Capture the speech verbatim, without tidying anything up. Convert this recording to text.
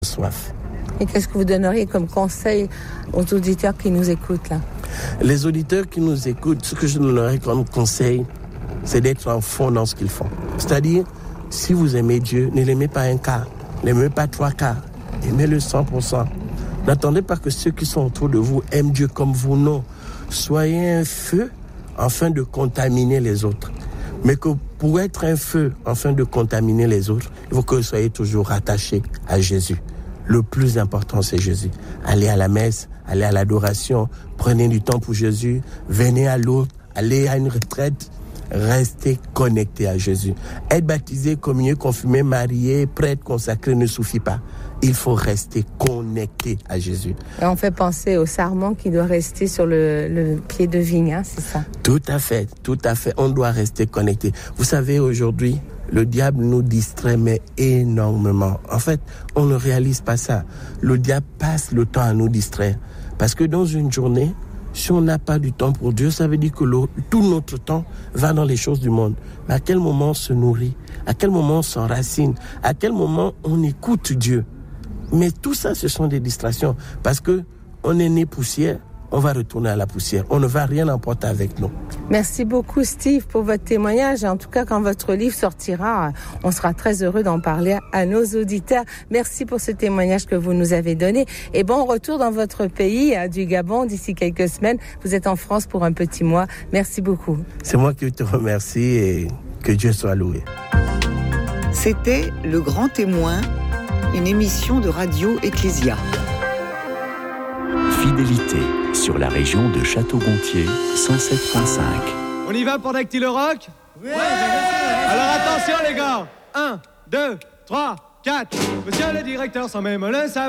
soif. Et qu'est-ce que vous donneriez comme conseil aux auditeurs qui nous écoutent là? Les auditeurs qui nous écoutent, ce que je donnerais comme conseil, c'est d'être en fond dans ce qu'ils font. C'est-à-dire, si vous aimez Dieu, ne l'aimez pas un quart, n'aimez pas trois quarts, aimez-le cent pour cent. N'attendez pas que ceux qui sont autour de vous aiment Dieu comme vous, non. Soyez un feu afin de contaminer les autres. Mais que pour être un feu afin de contaminer les autres, il faut que vous soyez toujours attaché à Jésus. Le plus important, c'est Jésus. Allez à la messe, allez à l'adoration, prenez du temps pour Jésus, venez à l'autre, allez à une retraite, restez connectés à Jésus. Être baptisé, communié, confirmé, marié, prêtre, consacré ne suffit pas. Il faut rester connecté à Jésus. Et on fait penser au sarment qui doit rester sur le, le pied de vigne, hein, c'est ça? Tout à fait, tout à fait. On doit rester connecté. Vous savez, aujourd'hui, le diable nous distrait, mais énormément. En fait, on ne réalise pas ça. Le diable passe le temps à nous distraire. Parce que dans une journée, si on n'a pas du temps pour Dieu, ça veut dire que le, tout notre temps va dans les choses du monde. Mais à quel moment on se nourrit? À quel moment on s'enracine? À quel moment on écoute Dieu? Mais tout ça, ce sont des distractions. Parce que on est né poussière, on va retourner à la poussière. On ne va rien emporter avec nous. Merci beaucoup, Steve, pour votre témoignage. En tout cas, quand votre livre sortira, on sera très heureux d'en parler à nos auditeurs. Merci pour ce témoignage que vous nous avez donné. Et bon retour dans votre pays, du Gabon, d'ici quelques semaines. Vous êtes en France pour un petit mois. Merci beaucoup. C'est moi qui te remercie et que Dieu soit loué. C'était Le Grand Témoin, une émission de Radio Ecclésia. Fidélité sur la région de Château-Gontier, cent sept virgule cinq. On y va pour Dactylo Rock ? Oui. Alors attention les gars, un, deux, trois, quatre. Monsieur le directeur, sans même le savoir.